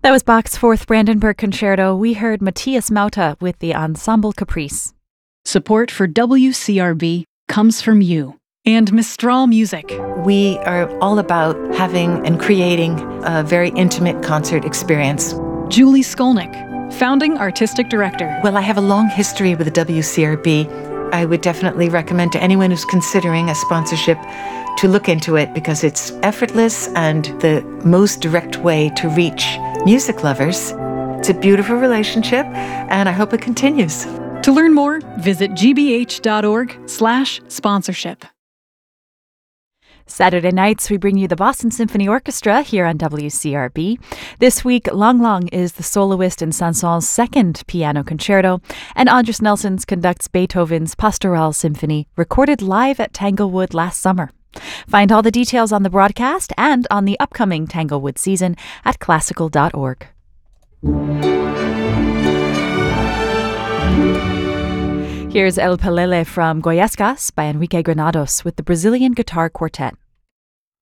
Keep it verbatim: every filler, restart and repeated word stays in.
That was Bach's Fourth Brandenburg Concerto. We heard Matthias Mauta with the Ensemble Caprice. Support for W C R B comes from you and Mistral Music. We are all about having and creating a very intimate concert experience. Julie Skolnick, founding artistic director. Well, I have a long history with the W C R B. I would definitely recommend to anyone who's considering a sponsorship to look into it because it's effortless and the most direct way to reach music lovers. It's a beautiful relationship, and I hope it continues. To learn more, visit gbh.org slash sponsorship. Saturday nights, we bring you the Boston Symphony Orchestra here on W C R B. This week, Lang Lang is the soloist in Saint-Saëns' second piano concerto, and Andris Nelsons conducts Beethoven's Pastoral Symphony, recorded live at Tanglewood last summer. Find all the details on the broadcast and on the upcoming Tanglewood season at classical dot org. Here's El Pelele from Goyescas by Enrique Granados with the Brazilian Guitar Quartet.